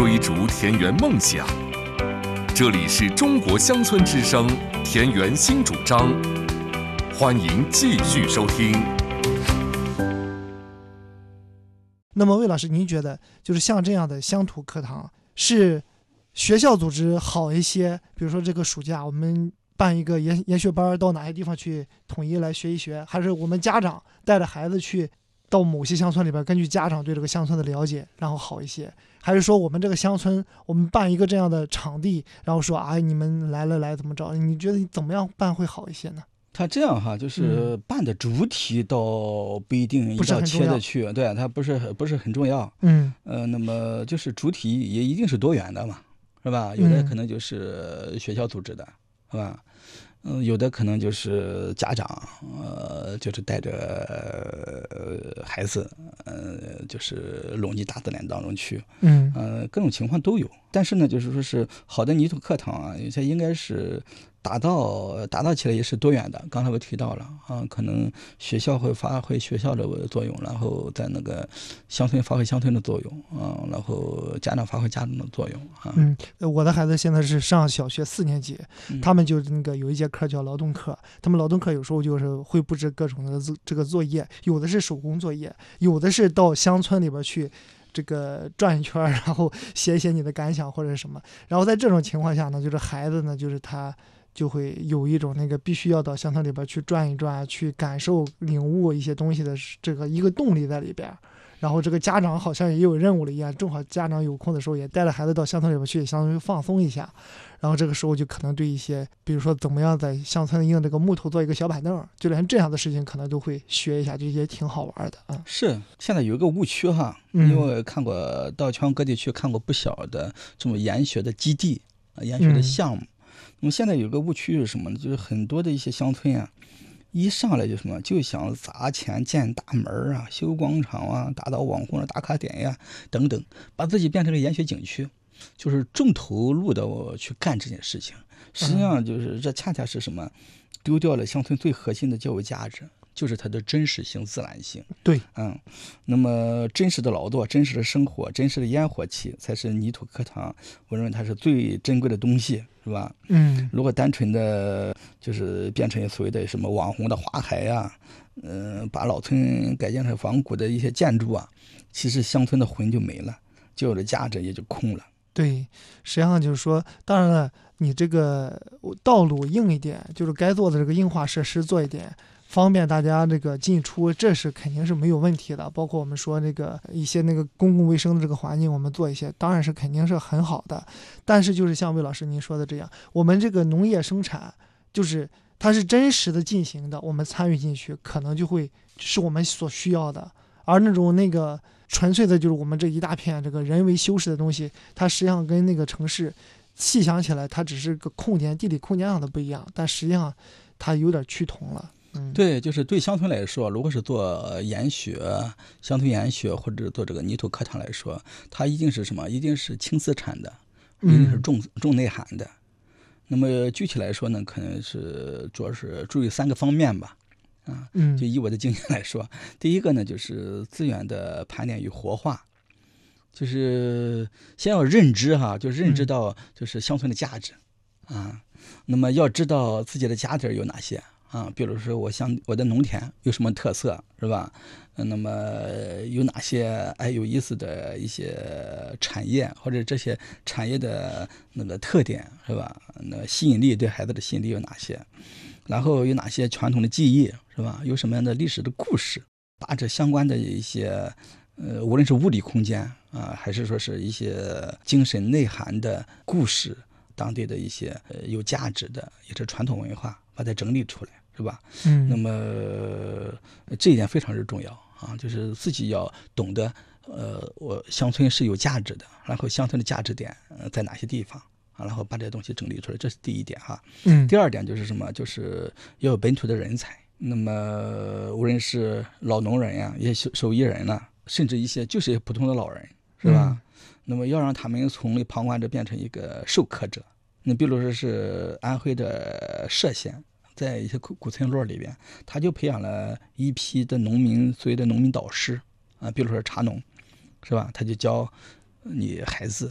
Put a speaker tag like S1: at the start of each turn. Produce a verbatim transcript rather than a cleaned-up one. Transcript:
S1: 追逐田园梦想。这里是中国乡村之声田园新主张，欢迎继续收听。
S2: 那么魏老师，您觉得就是像这样的乡土课堂是学校组织好一些，比如说这个暑假我们办一个研研学班，到哪些地方去统一来学一学，还是我们家长带着孩子去到某些乡村里边，根据家长对这个乡村的了解然后好一些，还是说我们这个乡村我们办一个这样的场地，然后说哎你们来了来怎么着，你觉得怎么样办会好一些呢？
S3: 他这样哈，就是办的主体倒不一定一定要切的去，嗯、对，它不是不是很重要。嗯，呃，那么就是主体也一定是多元的嘛，是吧？有的可能就是学校组织的，是吧？嗯、呃，有的可能就是家长，呃，就是带着、呃、孩子，呃，就是拢进大自然当中去。嗯，呃，各种情况都有。但是呢，就是说是好的泥土课堂啊，有些应该是。打造打造起来也是多元的，刚才我提到了啊，可能学校会发挥学校的作用，然后在那个乡村发挥乡村的作用啊，然后家长发挥家长的作用啊。
S2: 嗯，我的孩子现在是上小学四年级，嗯、他们就那个有一节课叫劳动课，他们劳动课有时候就是会布置各种的这个作业，有的是手工作业，有的是到乡村里边去。这个转一圈，然后写一写你的感想或者什么，然后在这种情况下呢，就是孩子呢，就是他就会有一种那个必须要到乡村里边去转一转，去感受、领悟一些东西的这个一个动力在里边。然后这个家长好像也有任务了一样，正好家长有空的时候也带着孩子到乡村里边去，相当于放松一下。然后这个时候就可能对一些，比如说怎么样在乡村用这个木头做一个小板凳，就连这样的事情可能都会学一下，就也挺好玩的啊、嗯。
S3: 是，现在有一个误区哈，因为我看过到全国各地去看过不小的这种研学的基地、研学的项目。嗯、那么现在有个误区是什么呢？就是很多的一些乡村啊。一上来就什么，就想砸钱建大门啊，修广场啊，打造网红的打卡点呀，等等，把自己变成了研学景区，就是重投入的去干这件事情。实际上就是这恰恰是什么，丢掉了乡村最核心的教育价值，就是它的真实性、自然性。
S2: 对，
S3: 嗯，那么真实的劳作、真实的生活、真实的烟火气，才是泥土课堂，我认为它是最珍贵的东西。是吧？嗯，如果单纯的就是变成所谓的什么网红的花海呀、嗯、呃，把老村改建成仿古的一些建筑啊，其实乡村的魂就没了，旧有的价值也就空了。
S2: 对，实际上就是说，当然了，你这个道路硬一点，就是该做的这个硬化设施做一点。方便大家这个进出，这是肯定是没有问题的。包括我们说那个一些那个公共卫生的这个环境，我们做一些，当然是肯定是很好的。但是就是像魏老师您说的这样，我们这个农业生产，就是它是真实的进行的，我们参与进去，可能就会是我们所需要的。而那种那个纯粹的，就是我们这一大片这个人为修饰的东西，它实际上跟那个城市细想起来，它只是个空间、地理空间上的不一样，但实际上它有点趋同了。
S3: 对，就是对乡村来说，如果是做研学、乡村研学或者做这个泥土课堂来说，它一定是什么？一定是轻资产的，一定是重、嗯、重内涵的。那么具体来说呢，可能是主要是注意三个方面吧。啊，嗯，就以我的经验来说，第一个呢就是资源的盘点与活化，就是先要认知哈，就认知到就是乡村的价值、嗯、啊。那么要知道自己的家底有哪些。啊，比如说我像我的农田有什么特色，是吧？那么有哪些哎有意思的一些产业，或者这些产业的那个特点，是吧？那吸引力对孩子的吸引力有哪些？然后有哪些传统的技艺，是吧？有什么样的历史的故事？把这相关的一些呃，无论是物理空间啊，还是说是一些精神内涵的故事，当地的一些呃有价值的也是传统文化，把它整理出来。是吧？嗯，那么这一点非常之重要啊，就是自己要懂得，呃，我乡村是有价值的，然后乡村的价值点、呃、在哪些地方啊，然后把这些东西整理出来，这是第一点哈。嗯，第二点就是什么？就是要有本土的人才。那么无论是老农人呀、啊，一些手艺人呢、啊，甚至一些就是一些普通的老人，是吧？嗯、那么要让他们从旁观者变成一个授课者。你比如说是安徽的歙县。在一些古村落里边，他就培养了一批的农民，所谓的农民导师啊，比如说茶农，是吧？他就教你孩子